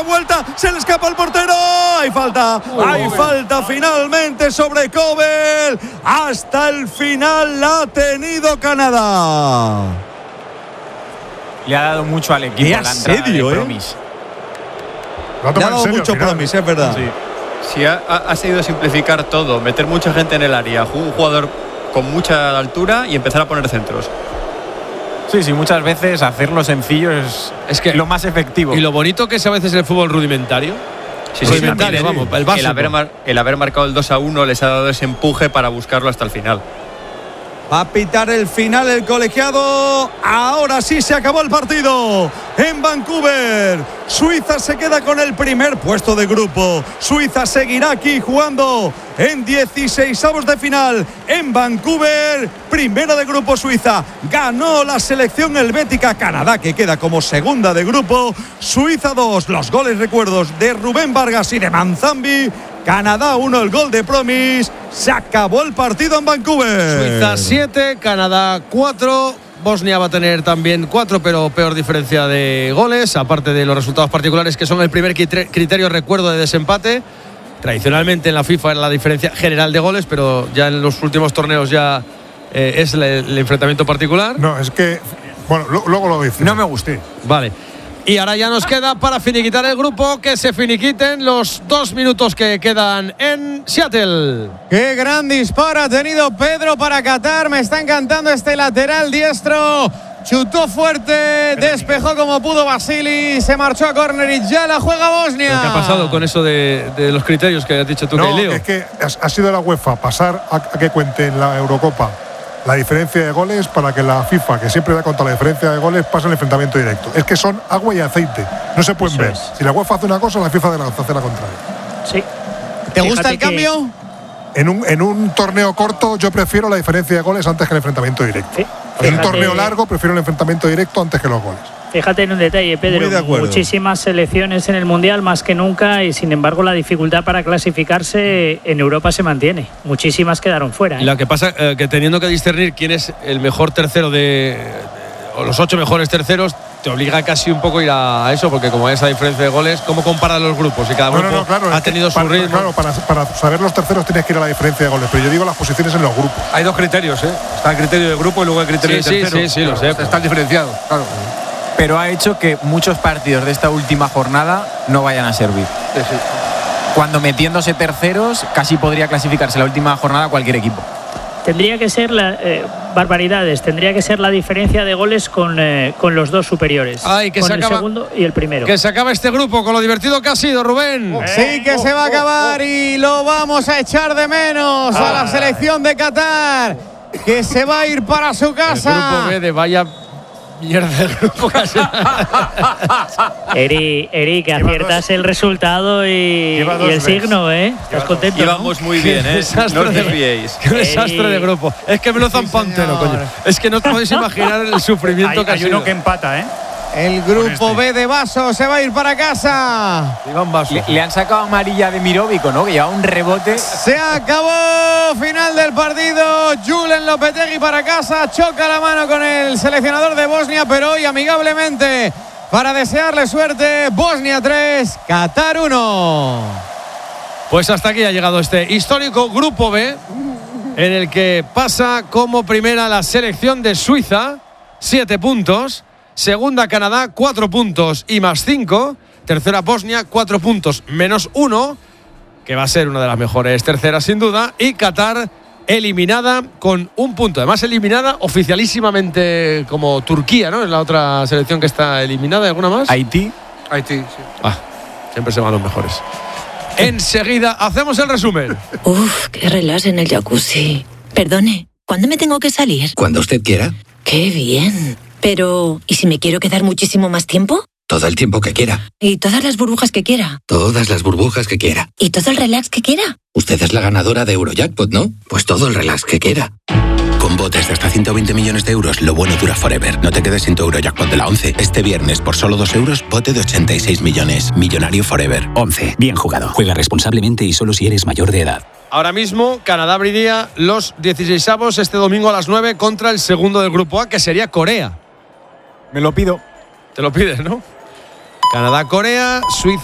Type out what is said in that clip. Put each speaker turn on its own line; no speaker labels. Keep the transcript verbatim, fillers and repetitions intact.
vuelta, se le escapa al portero. Hay falta, oh, hay oh, falta oh. finalmente sobre Kobel. Hasta el final la ha tenido Canadá.
Le ha dado mucho al equipo la entrada de Promis.
¿eh? Le ha dado mucho Promis, es verdad.
Sí, sí ha, ha sido simplificar todo, meter mucha gente en el área, un jugador con mucha altura y empezar a poner centros.
Sí, sí, muchas veces hacerlo sencillo es, es que lo más efectivo.
Y lo bonito que es a veces el fútbol rudimentario.
Sí, sí, rudimentario, sí, vamos, el, el, haber mar, el haber marcado el dos a uno les ha dado ese empuje para buscarlo hasta el final.
Va a pitar el final el colegiado. Ahora sí se acabó el partido en Vancouver. Suiza se queda con el primer puesto de grupo. Suiza seguirá aquí jugando en dieciseisavos de final en Vancouver. Primera de grupo Suiza. Ganó la selección helvética. Canadá, que queda como segunda de grupo. Suiza dos. Los goles, recuerdos, de Rubén Vargas y de Manzambi. Canadá uno, el gol de Promis. Se acabó el partido en Vancouver.
Suiza siete, Canadá cuatro. Bosnia va a tener también cuatro, pero peor diferencia de goles, aparte de los resultados particulares que son el primer criterio, recuerdo, de desempate. Tradicionalmente en la FIFA era la diferencia general de goles, pero ya en los últimos torneos ya eh, es el, el enfrentamiento particular.
No, es que, bueno, lo, luego lo dice.
No me gusté.
Vale. Y ahora ya nos queda para finiquitar el grupo, que se finiquiten los dos minutos que quedan en Seattle.
Qué gran disparo ha tenido Pedro para Qatar. Me está encantando este lateral diestro. Chutó fuerte, despejó como pudo Vasili, se marchó a córner y ya la juega Bosnia.
¿Qué ha pasado con eso de, de los criterios que has dicho tú,
no,
Leo?
Es que ha sido la UEFA pasar a, a que cuente en la Eurocopa la diferencia de goles para que la FIFA, que siempre da contra la diferencia de goles, pase el enfrentamiento directo. Es que son agua y aceite, no se pueden Eso ver. Es. Si la UEFA hace una cosa, la FIFA hace la contraria.
Sí. ¿Te Fíjate gusta el que... cambio?
En un, en un torneo corto yo prefiero la diferencia de goles antes que el enfrentamiento directo. Sí. En un torneo largo prefiero el enfrentamiento directo antes que los goles.
Fíjate en un detalle, Pedro, muchísimas selecciones en el Mundial más que nunca y sin embargo la dificultad para clasificarse en Europa se mantiene. Muchísimas quedaron fuera. ¿eh?
Lo que pasa eh, que teniendo que discernir quién es el mejor tercero de o los ocho mejores terceros, te obliga casi un poco a ir a eso, porque como hay esa diferencia de goles, ¿cómo comparan los grupos? Y cada grupo no, no, no, claro, ha tenido su
para,
ritmo.
Claro, para, para saber los terceros tienes que ir a la diferencia de goles, pero yo digo las posiciones en los grupos.
Hay dos criterios, ¿eh? Está el criterio de grupo y luego el criterio
sí,
de tercero.
Sí, sí, sí, lo sé.
Están diferenciados, claro.
Pero ha hecho que muchos partidos de esta última jornada no vayan a servir.
Sí, sí.
Cuando metiéndose terceros, casi podría clasificarse la última jornada cualquier equipo.
Tendría que ser la, eh, barbaridades, tendría que ser la diferencia de goles con, eh, con los dos superiores.
Ay, que
con
se
el
acaba,
segundo y el primero.
Que se acaba este grupo con lo divertido que ha sido, Rubén.
Oh, sí, que oh, se va a acabar oh, oh. y lo vamos a echar de menos ah. a la selección de Qatar, que se va a ir para su casa.
El grupo B de vaya mierda del grupo casi.
Eri, Eri, que aciertas el resultado y, y el signo, ¿eh? ¿Estás contento?
Íbamos muy bien, ¿eh? No os desviéis.
Qué desastre de grupo. Es que me lo zampantero, sí, coño. Es que no os podéis imaginar el sufrimiento hay, que ha sido.
Hay uno que empata, ¿eh?
El grupo este. B de Vaso se va a ir para casa.
Iván Vaso.
Le, le han sacado amarilla de Mirovico, ¿no? Que lleva un rebote.
Se acabó. Final del partido. Julen Lopetegui para casa. Choca la mano con el seleccionador de Bosnia, pero hoy amigablemente para desearle suerte. Bosnia tres, Qatar uno.
Pues hasta aquí ha llegado este histórico grupo B, en el que pasa como primera la selección de Suiza, siete puntos. Segunda Canadá, cuatro puntos y más cinco. Tercera Bosnia, cuatro puntos menos uno, que va a ser una de las mejores terceras sin duda. Y Qatar eliminada con un punto. Además eliminada oficialísimamente como Turquía, ¿no? Es la otra selección que está eliminada. ¿Alguna más?
Haití.
Haití, sí.
Ah, siempre se van los mejores. Enseguida hacemos el resumen.
Uf, qué relax en el jacuzzi. Perdone, ¿cuándo me tengo que salir?
Cuando usted quiera.
Qué bien. Pero, ¿y si me quiero quedar muchísimo más tiempo?
Todo el tiempo que quiera.
¿Y todas las burbujas que quiera?
Todas las burbujas que quiera.
¿Y todo el relax que quiera?
Usted es la ganadora de Eurojackpot, ¿no? Pues todo el relax que quiera. Con botes de hasta ciento veinte millones de euros, lo bueno dura forever. No te quedes sin tu Eurojackpot de la once. Este viernes, por solo dos euros, bote de ochenta y seis millones. Millonario forever.
once. Bien jugado. Juega responsablemente y solo si eres mayor de edad.
Ahora mismo, Canadá abriría los dieciseisavos este domingo a las nueve contra el segundo del grupo A, que sería Corea.
Me lo pido.
Te lo pides, ¿no? Canadá-Corea, Suiza.